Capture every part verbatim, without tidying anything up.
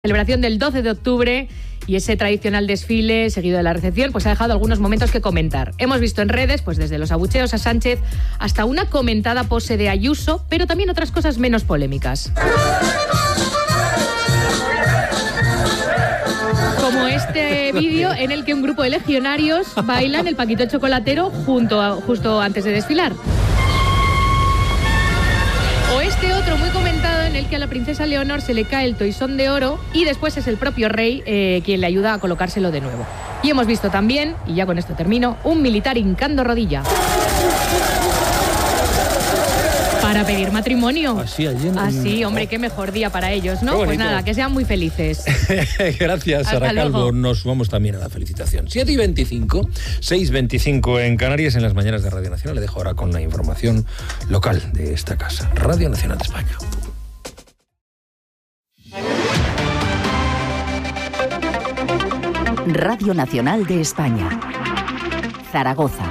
Celebración del doce de octubre y ese tradicional desfile seguido de la recepción pues ha dejado algunos momentos que comentar. Hemos visto en redes, pues desde los abucheos a Sánchez hasta una comentada pose de Ayuso, pero también otras cosas menos polémicas. Como este vídeo en el que un grupo de legionarios bailan el Paquito Chocolatero junto a, justo antes de desfilar. O este otro muy comentado en el que a la princesa Leonor se le cae el toisón de oro y después es el propio rey eh, quien le ayuda a colocárselo de nuevo. Y hemos visto también, y ya con esto termino, un militar hincando rodilla para pedir matrimonio. Así, allí en... Así, hombre, qué mejor día para ellos, ¿no? Pues nada, que sean muy felices. Gracias, Sara Calvo. Nos vamos también a la felicitación. siete y veinticinco, seis y veinticinco en Canarias, en las mañanas de Radio Nacional. Le dejo ahora con la información local de esta casa, Radio Nacional de España. Radio Nacional de España, Zaragoza.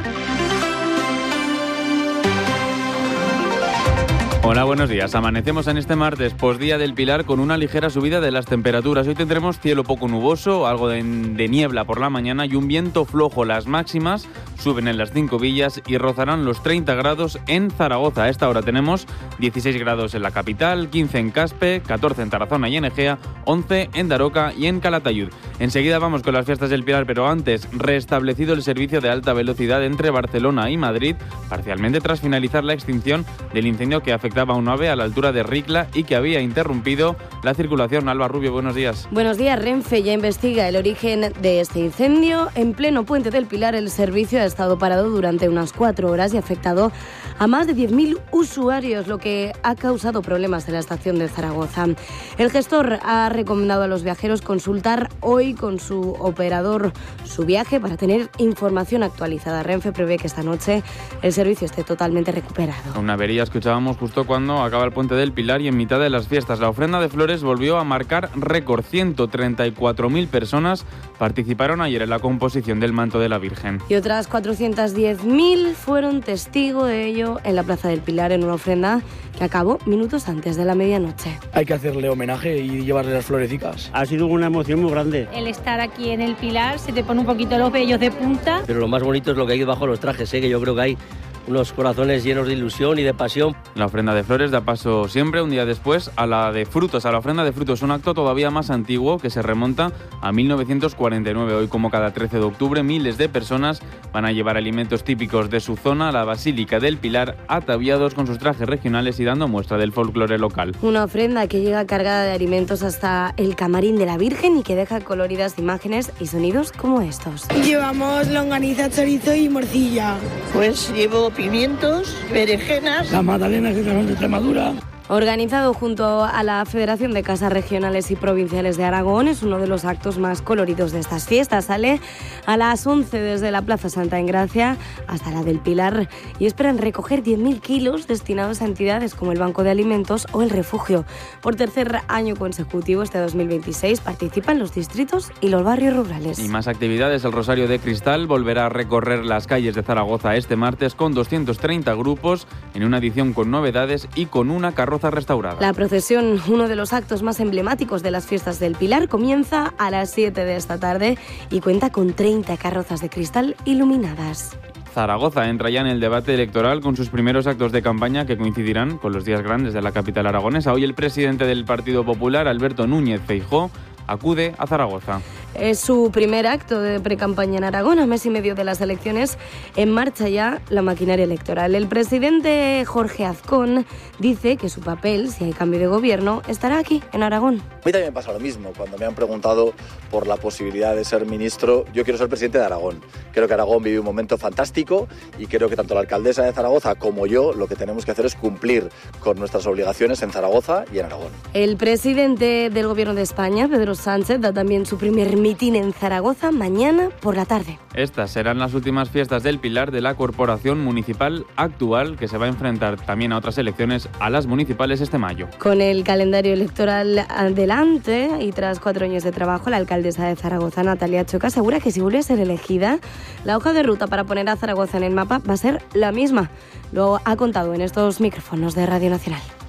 Hola, buenos días. Amanecemos en este martes, postdía del Pilar, con una ligera subida de las temperaturas. Hoy tendremos cielo poco nuboso, algo de, de niebla por la mañana y un viento flojo. Las máximas suben en las cinco villas y rozarán los treinta grados en Zaragoza. A esta hora tenemos dieciséis grados en la capital, quince en Caspe, catorce en Tarazona y en Egea, once en Daroca y en Calatayud. Enseguida vamos con las fiestas del Pilar, pero antes, restablecido el servicio de alta velocidad entre Barcelona y Madrid, parcialmente tras finalizar la extinción del incendio que afectaba a un ave a la altura de Ricla y que había interrumpido la circulación. Alba Rubio, buenos días. Buenos días. Renfe ya investiga el origen de este incendio. En pleno Puente del Pilar, el servicio ha estado parado durante unas cuatro horas y ha afectado a más de diez mil usuarios, lo que ha causado problemas en la estación de Zaragoza. El gestor ha recomendado a los viajeros consultar hoy con su operador su viaje para tener información actualizada. Renfe prevé que esta noche el servicio esté totalmente recuperado. Una avería escuchábamos justo cuando acaba el Puente del Pilar y en mitad de las fiestas. La ofrenda de flores volvió a marcar récord. ciento treinta y cuatro mil personas participaron ayer en la composición del manto de la Virgen. Y otras cuatrocientos diez mil fueron testigo de ello en la Plaza del Pilar, en una ofrenda que acabó minutos antes de la medianoche. Hay que hacerle homenaje y llevarle las florecicas. Ha sido una emoción muy grande. El estar aquí en el Pilar se te pone un poquito los vellos de punta. Pero lo más bonito es lo que hay bajo los trajes, ¿eh? Que yo creo que hay unos corazones llenos de ilusión y de pasión. La ofrenda de flores da paso siempre, un día después, a la de frutos, a la ofrenda de frutos, un acto todavía más antiguo que se remonta a mil novecientos cuarenta y nueve. Hoy, como cada trece de octubre, miles de personas van a llevar alimentos típicos de su zona a la Basílica del Pilar, ataviados con sus trajes regionales y dando muestra del folclore local. Una ofrenda que llega cargada de alimentos hasta el camarín de la Virgen y que deja coloridas imágenes y sonidos como estos. Llevamos longaniza, chorizo y morcilla. Pues llevo pimientos, berenjenas. Las magdalenas que son de Extremadura. Organizado junto a la Federación de Casas Regionales y Provinciales de Aragón, es uno de los actos más coloridos de estas fiestas. Sale a las once desde la Plaza Santa Engracia hasta la del Pilar y esperan recoger diez mil kilos destinados a entidades como el Banco de Alimentos o el Refugio. Por tercer año consecutivo, este dos mil veintiséis, participan los distritos y los barrios rurales. Y más actividades. El Rosario de Cristal volverá a recorrer las calles de Zaragoza este martes con doscientos treinta grupos en una edición con novedades y con una carroza restaurada. La procesión, uno de los actos más emblemáticos de las fiestas del Pilar, comienza a las siete de esta tarde y cuenta con treinta carrozas de cristal iluminadas. Zaragoza entra ya en el debate electoral con sus primeros actos de campaña que coincidirán con los días grandes de la capital aragonesa. Hoy el presidente del Partido Popular, Alberto Núñez Feijóo, acude a Zaragoza. Es su primer acto de precampaña en Aragón, a mes y medio de las elecciones. En marcha ya la maquinaria electoral. El presidente Jorge Azcón dice que su papel, si hay cambio de gobierno, estará aquí, en Aragón. A mí también me pasa lo mismo. Cuando me han preguntado por la posibilidad de ser ministro, yo quiero ser presidente de Aragón. Creo que Aragón vive un momento fantástico y creo que tanto la alcaldesa de Zaragoza como yo lo que tenemos que hacer es cumplir con nuestras obligaciones en Zaragoza y en Aragón. El presidente del Gobierno de España, Pedro Sánchez, da también su primer mitin en Zaragoza mañana por la tarde. Estas serán las últimas fiestas del Pilar de la corporación municipal actual, que se va a enfrentar también a otras elecciones, a las municipales este mayo. Con el calendario electoral adelante y tras cuatro años de trabajo, la alcaldesa de Zaragoza, Natalia Choca, asegura que si vuelve a ser elegida, la hoja de ruta para poner a Zaragoza en el mapa va a ser la misma. Lo ha contado en estos micrófonos de Radio Nacional.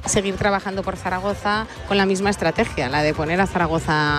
seguir trabajando por Zaragoza con la misma estrategia, la de poner a Zaragoza